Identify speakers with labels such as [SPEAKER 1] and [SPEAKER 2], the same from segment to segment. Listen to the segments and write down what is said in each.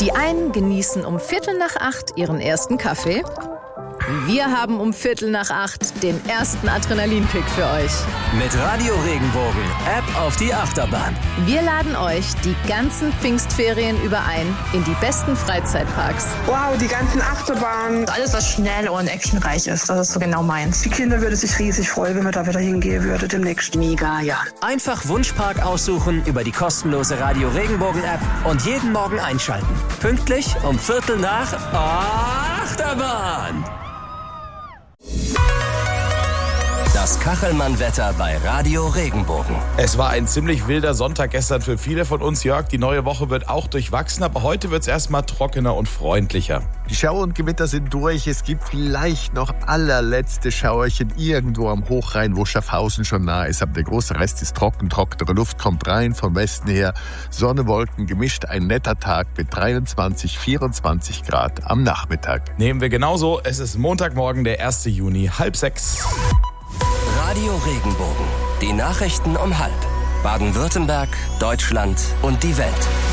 [SPEAKER 1] Die einen genießen um 7:45 ihren ersten Kaffee. Wir haben um 7:45 den ersten Adrenalinkick für euch.
[SPEAKER 2] Mit Radio Regenbogen, App auf die Achterbahn.
[SPEAKER 1] Wir laden euch die ganzen Pfingstferien über ein in die besten Freizeitparks.
[SPEAKER 3] Wow, die ganzen Achterbahnen.
[SPEAKER 4] Alles, was schnell und actionreich ist, das ist so genau meins.
[SPEAKER 3] Die Kinder würden sich riesig freuen, wenn wir da wieder hingehen würden demnächst.
[SPEAKER 4] Mega, ja.
[SPEAKER 2] Einfach Wunschpark aussuchen über die kostenlose Radio Regenbogen App und jeden Morgen einschalten. Pünktlich um 7:45 Achterbahn. Das Kachelmann-Wetter bei Radio Regenbogen.
[SPEAKER 5] Es war ein ziemlich wilder Sonntag gestern für viele von uns, Jörg. Die neue Woche wird auch durchwachsen, aber heute wird es erstmal trockener und freundlicher.
[SPEAKER 6] Die Schauer und Gewitter sind durch. Es gibt vielleicht noch allerletzte Schauerchen irgendwo am Hochrhein, wo Schaffhausen schon nah ist. Aber der große Rest ist trocken. Trockenere Luft kommt rein vom Westen her. Sonne, Wolken gemischt. Ein netter Tag mit 23, 24 Grad am Nachmittag.
[SPEAKER 5] Nehmen wir genauso. Es ist Montagmorgen, der 1. Juni, 5:30.
[SPEAKER 2] Radio Regenbogen. Die Nachrichten um 5:30. Baden-Württemberg, Deutschland und die Welt.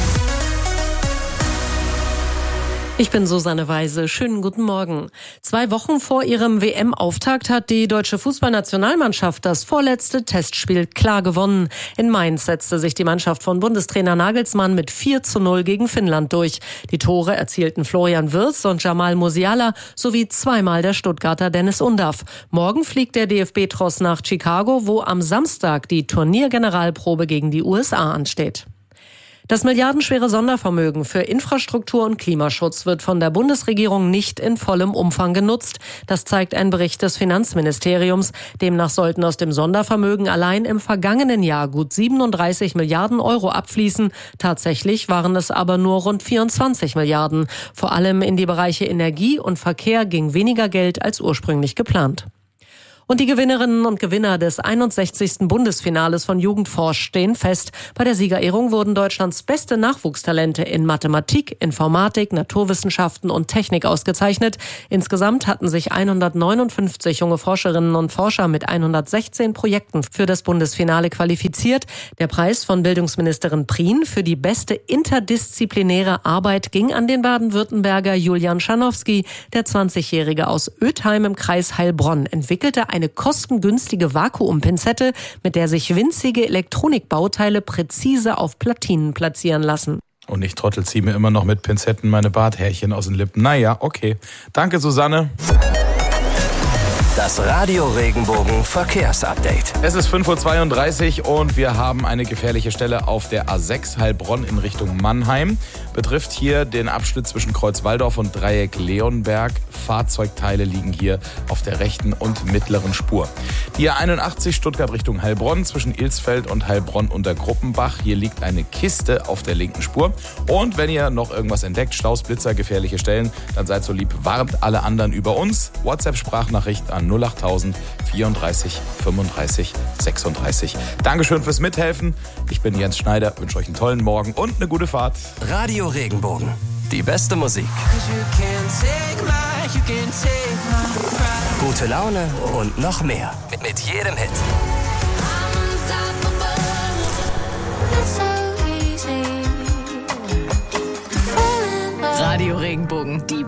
[SPEAKER 7] Ich bin Susanne Weise. Schönen guten Morgen. 2 Wochen vor ihrem WM-Auftakt hat die deutsche Fußballnationalmannschaft das vorletzte Testspiel klar gewonnen. In Mainz setzte sich die Mannschaft von Bundestrainer Nagelsmann mit 4:0 gegen Finnland durch. Die Tore erzielten Florian Wirtz und Jamal Musiala sowie zweimal der Stuttgarter Dennis Undaff. Morgen fliegt der DFB-Tross nach Chicago, wo am Samstag die Turniergeneralprobe gegen die USA ansteht. Das milliardenschwere Sondervermögen für Infrastruktur und Klimaschutz wird von der Bundesregierung nicht in vollem Umfang genutzt. Das zeigt ein Bericht des Finanzministeriums. Demnach sollten aus dem Sondervermögen allein im vergangenen Jahr gut 37 Milliarden Euro abfließen. Tatsächlich waren es aber nur rund 24 Milliarden. Vor allem in die Bereiche Energie und Verkehr ging weniger Geld als ursprünglich geplant. Und die Gewinnerinnen und Gewinner des 61. Bundesfinales von Jugendforsch stehen fest. Bei der Siegerehrung wurden Deutschlands beste Nachwuchstalente in Mathematik, Informatik, Naturwissenschaften und Technik ausgezeichnet. Insgesamt hatten sich 159 junge Forscherinnen und Forscher mit 116 Projekten für das Bundesfinale qualifiziert. Der Preis von Bildungsministerin Prien für die beste interdisziplinäre Arbeit ging an den Baden-Württemberger Julian Schanowski. Der 20-Jährige aus Ötheim im Kreis Heilbronn entwickelte eine kostengünstige Vakuumpinzette, mit der sich winzige Elektronikbauteile präzise auf Platinen platzieren lassen.
[SPEAKER 5] Und ich Trottel ziehe mir immer noch mit Pinzetten meine Barthärchen aus den Lippen. Naja, okay. Danke, Susanne.
[SPEAKER 2] Das Radio Regenbogen Verkehrsupdate.
[SPEAKER 5] Es ist 5:32 Uhr und wir haben eine gefährliche Stelle auf der A6 Heilbronn in Richtung Mannheim. Betrifft hier den Abschnitt zwischen Kreuz-Walldorf und Dreieck Leonberg. Fahrzeugteile liegen hier auf der rechten und mittleren Spur. Die A81 Stuttgart Richtung Heilbronn zwischen Ilsfeld und Heilbronn unter Gruppenbach. Hier liegt eine Kiste auf der linken Spur. Und wenn ihr noch irgendwas entdeckt, Staus, Blitzer, gefährliche Stellen, dann seid so lieb, warnt alle anderen über uns. WhatsApp-Sprachnachricht an 08000 34 35 36. Dankeschön fürs Mithelfen. Ich bin Jens Schneider, wünsche euch einen tollen Morgen und eine gute Fahrt.
[SPEAKER 2] Radio Regenbogen. Die beste Musik. Gute Laune und noch mehr. Mit jedem Hit.
[SPEAKER 1] Radio Regenbogen, die